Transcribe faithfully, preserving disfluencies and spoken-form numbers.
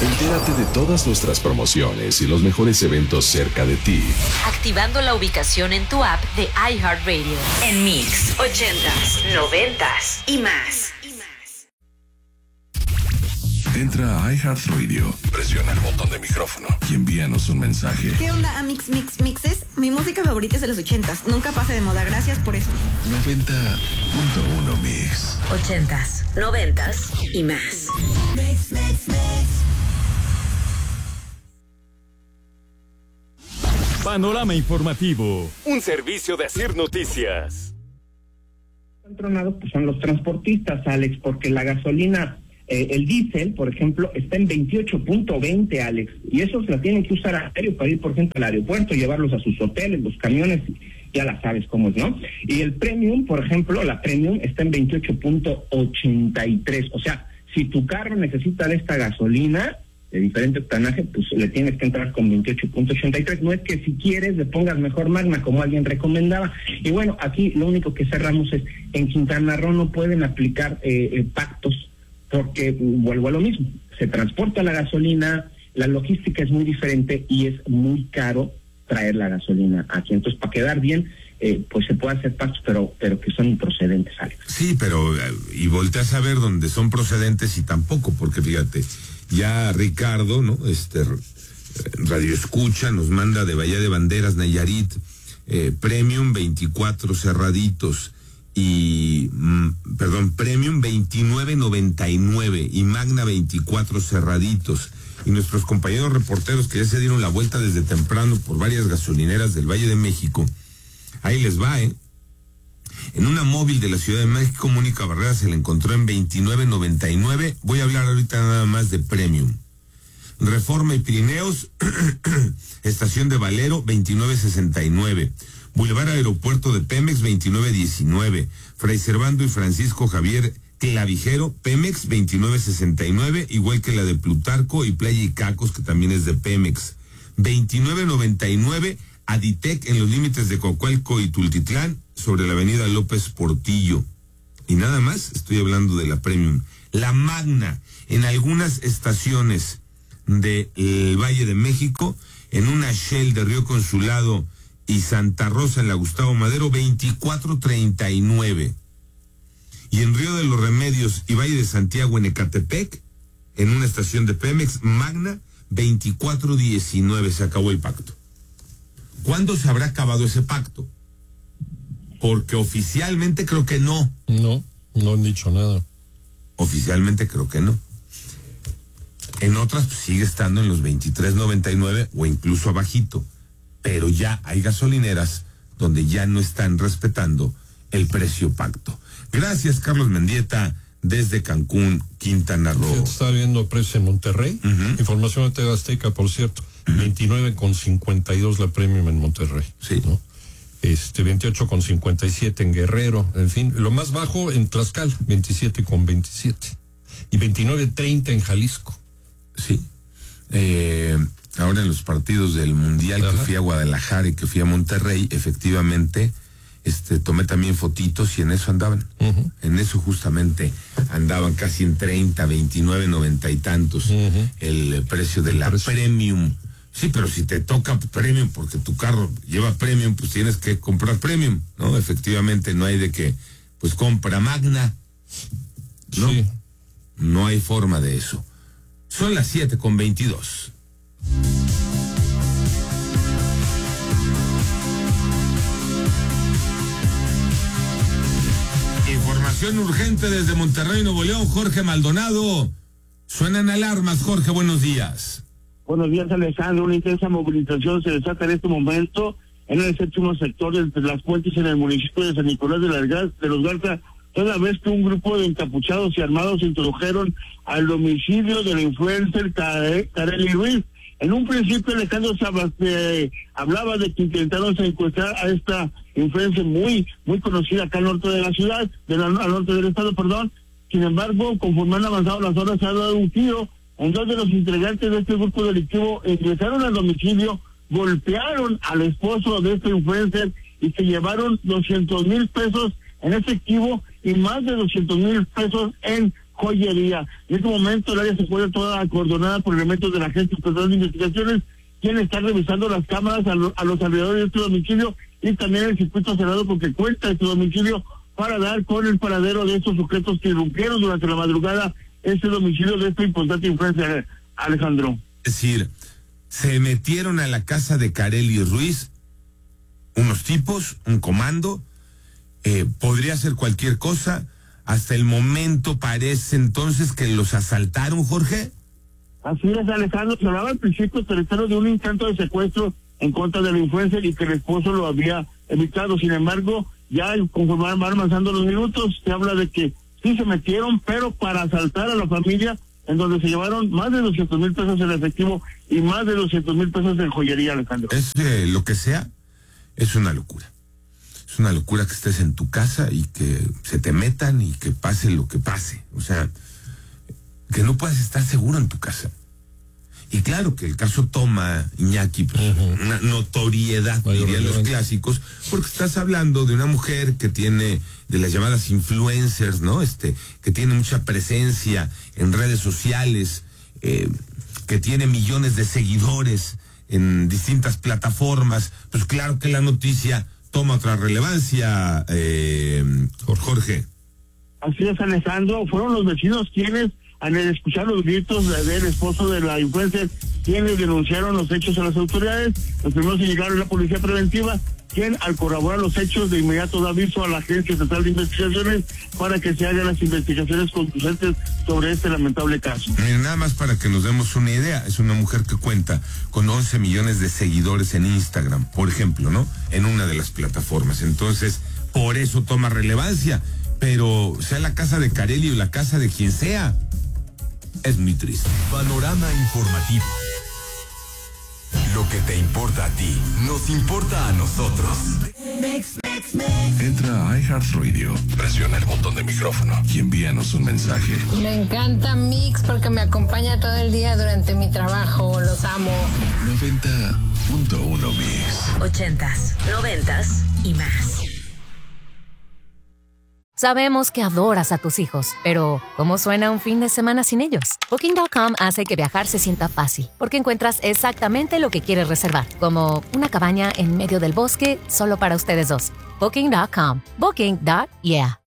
Entérate de todas nuestras promociones y los mejores eventos cerca de ti, activando la ubicación en tu app de iHeartRadio. En Mix, ochentas, noventas y más. Entra a iHeartRadio, presiona el botón de micrófono y envíanos un mensaje. ¿Qué onda, Amix Mix Mixes? Mi música favorita es de los ochentas. Nunca pasa de moda. Gracias por eso. noventa punto uno Mix. Ochentas, noventas y más. Mix, mix, mix. Panorama informativo. Un servicio de Asir Noticias. Han tronado, pues son los transportistas, Alex, porque la gasolina... Eh, el diésel, por ejemplo, está en veintiocho punto veinte, Alex, y esos la tienen que usar a diario para ir, por ejemplo, al aeropuerto, llevarlos a sus hoteles, los camiones, ya la sabes cómo es, ¿no? Y el premium, por ejemplo, la premium está en veintiocho punto ochenta y tres, o sea, si tu carro necesita de esta gasolina de diferente octanaje, pues le tienes que entrar con veintiocho punto ochenta y tres, no es que si quieres le pongas mejor Magna, como alguien recomendaba. Y bueno, aquí lo único que cerramos es, en Quintana Roo no pueden aplicar eh, eh, pactos, porque vuelvo a lo mismo, se transporta la gasolina, la logística es muy diferente y es muy caro traer la gasolina aquí. Entonces, para quedar bien, eh, pues se puede hacer pactos, pero pero que son improcedentes, Alex. Sí, pero y volteas a ver dónde son procedentes y tampoco, porque fíjate, ya Ricardo, ¿no? Este Radio Escucha nos manda de Bahía de Banderas, Nayarit, eh, Premium veinticuatro cerraditos. Y, mm, perdón, Premium veintinueve noventa y nueve y Magna veinticuatro cerraditos. Y nuestros compañeros reporteros que ya se dieron la vuelta desde temprano por varias gasolineras del Valle de México, ahí les va, ¿eh? En una móvil de la Ciudad de México, Mónica Barrera se la encontró en veintinueve noventa y nueve. Voy a hablar ahorita nada más de Premium. Reforma y Pirineos, Estación de Valero, veintinueve sesenta y nueve. Boulevard Aeropuerto de Pemex, veintinueve diecinueve. Fray Servando y Francisco Javier Clavijero, Pemex, veintinueve sesenta y nueve, igual que la de Plutarco y Playa Icacos, que también es de Pemex. veintinueve noventa y nueve, Aditec, en los límites de Coacalco y Tultitlán, sobre la avenida López Portillo. Y nada más, estoy hablando de la Premium. La Magna, en algunas estaciones del Valle de México, en una Shell de Río Consulado y Santa Rosa en la Gustavo Madero, veinticuatro treinta y nueve. Y en Río de los Remedios y Valle de Santiago en Ecatepec, en una estación de Pemex, Magna, veinticuatro diecinueve. Se acabó el pacto. ¿Cuándo se habrá acabado ese pacto? Porque oficialmente creo que no. No, no han dicho nada. Oficialmente creo que no. En otras pues, sigue estando en los veintitrés noventa y nueve o incluso abajito. Pero ya hay gasolineras donde ya no están respetando el precio pacto. Gracias, Carlos Mendieta, desde Cancún, Quintana Roo. Está viendo precio en Monterrey. Uh-huh. Información de T V Azteca, por cierto. Uh-huh. veintinueve con cincuenta y dos la Premium en Monterrey. Sí. ¿No? Este, veintiocho con cincuenta y siete en Guerrero. En fin, lo más bajo en Tlaxcala, veintisiete con veintisiete. Y veintinueve treinta en Jalisco. Sí. Eh... Ahora en los partidos del Mundial, ajá, que fui a Guadalajara y que fui a Monterrey, efectivamente, este, tomé también fotitos y en eso andaban. Uh-huh. En eso justamente andaban casi en treinta, veintinueve, noventa y tantos, uh-huh, el precio de la precio. Premium. Sí, pero si te toca Premium porque tu carro lleva Premium, pues tienes que comprar Premium, ¿no? Efectivamente, no hay de que, pues compra Magna, ¿no? Sí. No hay forma de eso. Son las siete con veintidós. Información urgente desde Monterrey, Nuevo León, Jorge Maldonado. Suenan alarmas, Jorge, buenos días. Buenos días, Alejandro. Una intensa movilización se desata en este momento en el séptimo sector de las Puentes en el municipio de San Nicolás de, las Gar- de los Garza, toda vez que un grupo de encapuchados y armados se introdujeron al domicilio del influencer Kareli Ruiz. En un principio Alejandro Sabas eh, hablaba de que intentaron secuestrar a esta influencer muy muy conocida acá al norte de la ciudad, de la, al norte del estado, perdón. Sin embargo, conforme han avanzado las horas, se ha dado un tiro en donde los integrantes de este grupo delictivo ingresaron al domicilio, golpearon al esposo de este influencer y se llevaron doscientos mil pesos en efectivo y más de doscientos mil pesos en joyería. En este momento el área se encuentra toda acordonada por elementos de la Agencia Estatal de Investigaciones, quienes están revisando las cámaras a, lo, a los alrededores de este domicilio y también el circuito cerrado porque cuenta este domicilio para dar con el paradero de estos sujetos que irrumpieron durante la madrugada este domicilio de esta importante influencia, Alejandro. Es decir, se metieron a la casa de Karely Ruiz unos tipos, un comando, eh, podría ser cualquier cosa. Hasta el momento parece entonces que los asaltaron, Jorge. Así es, Alejandro. Se hablaba al principio tercero de un intento de secuestro en contra de la influencer y que el esposo lo había evitado. Sin embargo, ya conforme van avanzando los minutos, se habla de que sí se metieron, pero para asaltar a la familia, en donde se llevaron más de doscientos mil pesos en efectivo y más de doscientos mil pesos en joyería, Alejandro. Es eh, lo que sea, es una locura. Es una locura que estés en tu casa y que se te metan y que pase lo que pase. O sea, que no puedas estar seguro en tu casa. Y claro que el caso toma, Iñaki, pues, uh-huh. una notoriedad, Vaya dirían los clásicos, porque estás hablando de una mujer que tiene, de las llamadas influencers, ¿no? Este, que tiene mucha presencia en redes sociales, eh, que tiene millones de seguidores en distintas plataformas. Pues claro que la noticia toma otra relevancia, eh, Jorge. Así es, Alejandro. Fueron los vecinos quienes, al escuchar los gritos del esposo de la influencer, quienes denunciaron los hechos a las autoridades. Los primeros en llegar a la policía preventiva, quien al corroborar los hechos de inmediato da aviso a la Agencia Estatal de Investigaciones para que se hagan las investigaciones concluyentes sobre este lamentable caso. Miren, nada más para que nos demos una idea, es una mujer que cuenta con once millones de seguidores en Instagram, por ejemplo, ¿no? En una de las plataformas. Entonces, por eso toma relevancia, pero sea la casa de Karely o la casa de quien sea, es muy triste. Panorama informativo. Lo que te importa a ti, nos importa a nosotros. Entra a iHeartRadio, presiona el botón de micrófono y envíanos un mensaje. Me encanta Mix porque me acompaña todo el día durante mi trabajo. Los amo. noventa punto uno Mix. Ochentas, noventas y más. Sabemos que adoras a tus hijos, pero ¿cómo suena un fin de semana sin ellos? Booking punto com hace que viajar se sienta fácil, porque encuentras exactamente lo que quieres reservar, como una cabaña en medio del bosque solo para ustedes dos. Booking punto com. Booking. Yeah.